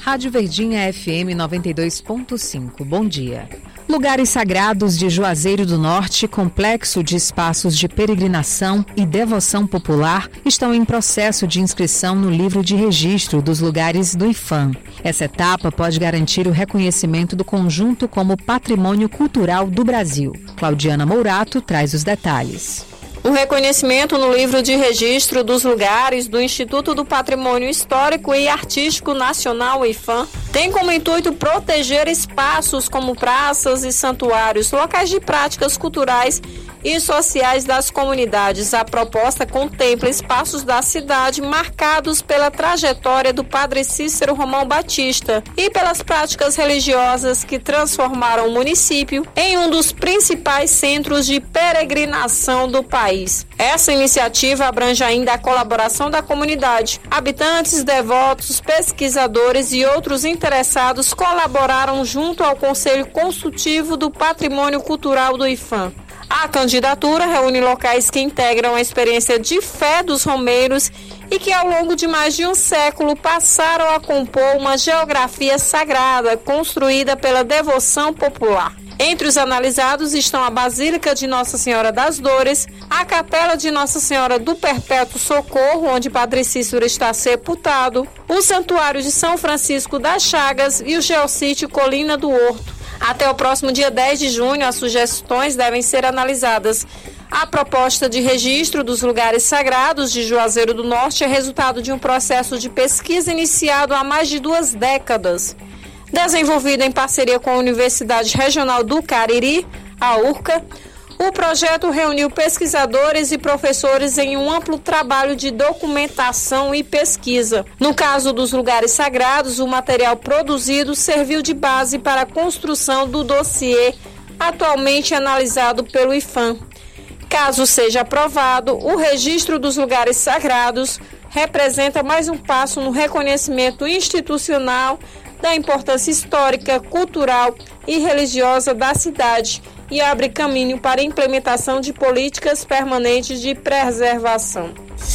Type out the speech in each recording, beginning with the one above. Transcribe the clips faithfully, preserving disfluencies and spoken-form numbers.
Rádio Verdinha F M noventa e dois ponto cinco. Bom dia. Lugares sagrados de Juazeiro do Norte, complexo de espaços de peregrinação e devoção popular, estão em processo de inscrição no livro de registro dos lugares do IPHAN. Essa etapa pode garantir o reconhecimento do conjunto como Patrimônio Cultural do Brasil. Claudiana Mourato traz os detalhes. O reconhecimento no livro de registro dos lugares do Instituto do Patrimônio Histórico e Artístico Nacional, IPHAN, tem como intuito proteger espaços como praças e santuários, locais de práticas culturais e sociais das comunidades. A proposta contempla espaços da cidade marcados pela trajetória do Padre Cícero Romão Batista e pelas práticas religiosas que transformaram o município em um dos principais centros de peregrinação do país. Essa iniciativa abrange ainda a colaboração da comunidade. Habitantes, devotos, pesquisadores e outros interessados colaboraram junto ao Conselho Consultivo do Patrimônio Cultural do IPHAN. A candidatura reúne locais que integram a experiência de fé dos romeiros e que ao longo de mais de um século passaram a compor uma geografia sagrada construída pela devoção popular. Entre os analisados estão a Basílica de Nossa Senhora das Dores, a Capela de Nossa Senhora do Perpétuo Socorro, onde Padre Cícero está sepultado, o Santuário de São Francisco das Chagas e o Geossítio Colina do Horto. Até o próximo dia dez de junho, as sugestões devem ser analisadas. A proposta de registro dos lugares sagrados de Juazeiro do Norte é resultado de um processo de pesquisa iniciado há mais de duas décadas. Desenvolvido em parceria com a Universidade Regional do Cariri, a URCA, o projeto reuniu pesquisadores e professores em um amplo trabalho de documentação e pesquisa. No caso dos lugares sagrados, o material produzido serviu de base para a construção do dossiê atualmente analisado pelo IPHAN. Caso seja aprovado, o registro dos lugares sagrados representa mais um passo no reconhecimento institucional da importância histórica, cultural e religiosa da cidade e abre caminho para a implementação de políticas permanentes de preservação.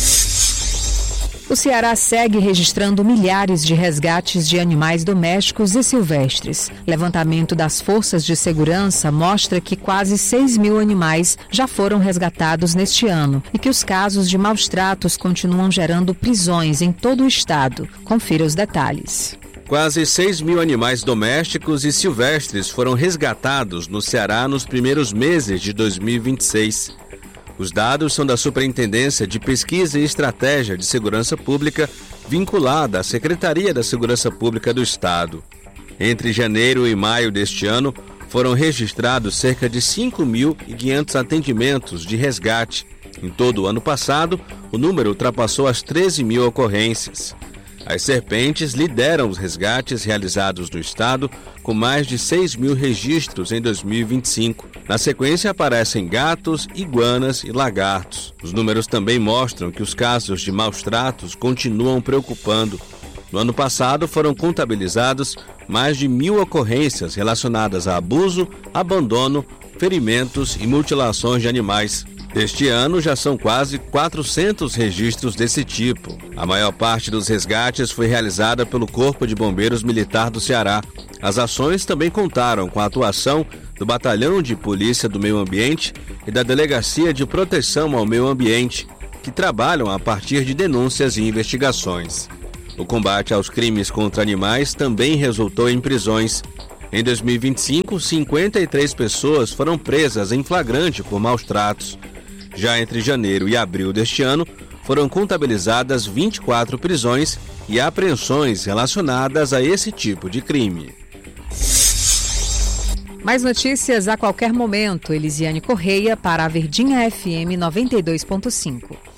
O Ceará segue registrando milhares de resgates de animais domésticos e silvestres. Levantamento das forças de segurança mostra que quase seis mil animais já foram resgatados neste ano e que os casos de maus-tratos continuam gerando prisões em todo o estado. Confira os detalhes. Quase seis mil animais domésticos e silvestres foram resgatados no Ceará nos primeiros meses de dois mil e vinte e seis. Os dados são da Superintendência de Pesquisa e Estratégia de Segurança Pública, vinculada à Secretaria da Segurança Pública do Estado. Entre janeiro e maio deste ano, foram registrados cerca de cinco mil e quinhentos atendimentos de resgate. Em todo o ano passado, o número ultrapassou as treze mil ocorrências. As serpentes lideram os resgates realizados no estado, com mais de seis mil registros em dois mil e vinte e cinco. Na sequência aparecem gatos, iguanas e lagartos. Os números também mostram que os casos de maus-tratos continuam preocupando. No ano passado foram contabilizados mais de mil ocorrências relacionadas a abuso, abandono, ferimentos e mutilações de animais. Este ano já são quase quatrocentos registros desse tipo. A maior parte dos resgates foi realizada pelo Corpo de Bombeiros Militar do Ceará. As ações também contaram com a atuação do Batalhão de Polícia do Meio Ambiente e da Delegacia de Proteção ao Meio Ambiente, que trabalham a partir de denúncias e investigações. O combate aos crimes contra animais também resultou em prisões. Em dois mil e vinte e cinco, cinquenta e três pessoas foram presas em flagrante por maus-tratos. Já entre janeiro e abril deste ano, foram contabilizadas vinte e quatro prisões e apreensões relacionadas a esse tipo de crime. Mais notícias a qualquer momento. Elisiane Correia para a Verdinha F M noventa e dois ponto cinco.